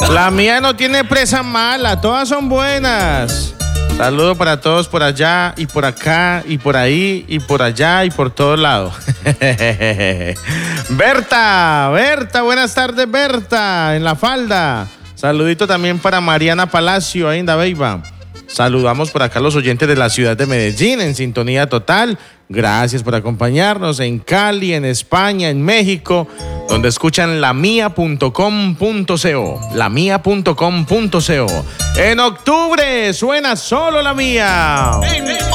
La mía no tiene presa mala, todas son buenas. Saludo para todos por allá y por acá y por ahí y por allá y por todos lados. Berta, buenas tardes, Berta, en la falda. Saludito también para Mariana Palacio, ahí en Dabeiba. Saludamos por acá a los oyentes de la ciudad de Medellín, en sintonía total. Gracias por acompañarnos en Cali, en España, en México, donde escuchan lamia.com.co. Lamia.com.co. En octubre suena solo La Mía.